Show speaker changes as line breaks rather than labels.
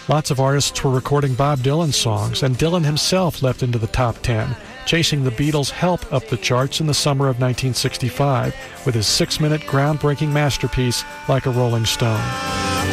Lots of artists were recording Bob Dylan songs, and Dylan himself leapt into the top 10, chasing the Beatles' Help up the charts in the summer of 1965 with his 6-minute groundbreaking masterpiece, Like a Rolling Stone.